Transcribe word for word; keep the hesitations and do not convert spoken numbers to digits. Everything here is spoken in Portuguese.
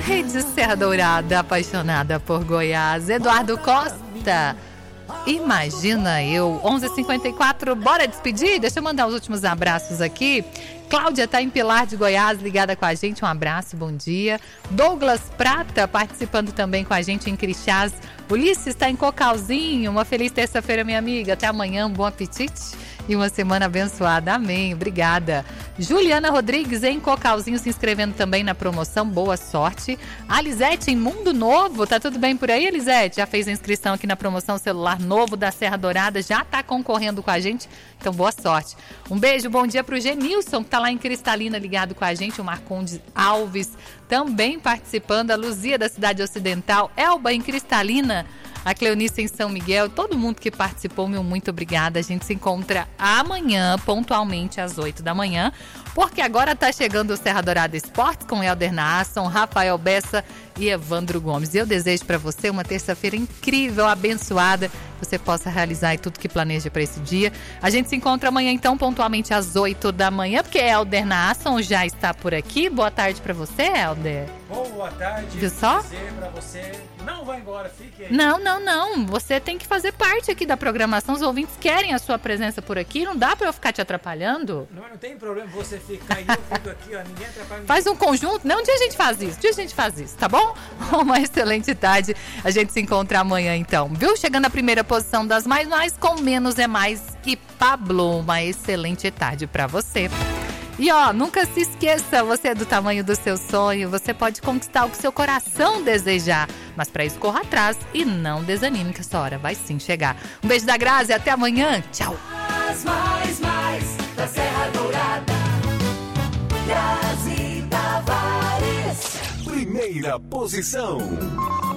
Rede Serra Dourada, apaixonada por Goiás. Eduardo Costa, imagina eu. onze e cinquenta e quatro, bora despedir? Deixa eu mandar os últimos abraços aqui. Cláudia está em Pilar de Goiás, ligada com a gente. Um abraço, bom dia. Douglas Prata participando também com a gente em Crixás. Ulisses está em Cocalzinho. Uma feliz terça-feira, minha amiga. Até amanhã, um bom apetite e uma semana abençoada. Amém. Obrigada. Juliana Rodrigues em Cocalzinho se inscrevendo também na promoção. Boa sorte. A Lisete em Mundo Novo. Tá tudo bem por aí, Lisete? Já fez a inscrição aqui na promoção celular novo da Serra Dourada. Já tá concorrendo com a gente. Então, boa sorte. Um beijo, bom dia pro Genilson, que tá lá em Cristalina ligado com a gente. O Marcondes Alves também participando. A Luzia da Cidade Ocidental. Elba em Cristalina. A Cleonice em São Miguel, todo mundo que participou, meu muito obrigada. A gente se encontra amanhã, pontualmente às oito da manhã, porque agora tá chegando o Serra Dourada Esportes com Helder Naasson, Rafael Bessa e Evandro Gomes. E eu desejo para você uma terça-feira incrível, abençoada, que você possa realizar aí tudo que planeja para esse dia. A gente se encontra amanhã, então, pontualmente às oito da manhã, porque Helder Naasson já está por aqui. Boa tarde para você, Helder. Boa tarde. Viu só? Dizer pra você, não vai embora, fique aí. Não, não, não. Você tem que fazer parte aqui da programação. Os ouvintes querem a sua presença por aqui. Não dá pra eu ficar te atrapalhando. Não, não tem problema você ficar e eu fico aqui, ó. Ninguém atrapalha. Faz um conjunto. Não, um dia a gente faz isso. Um dia a gente faz isso, tá bom? Uma excelente tarde. A gente se encontra amanhã, então. Viu? Chegando à primeira posição das mais mais, com menos é mais. E Pablo, uma excelente tarde pra você. E ó, nunca se esqueça, você é do tamanho do seu sonho, você pode conquistar o que seu coração desejar, mas para isso corra atrás e não desanime que essa hora vai sim chegar. Um beijo da Grazi e até amanhã, tchau! Mais, mais, mais, da Serra Dourada, Grazi Tavares. Primeira posição.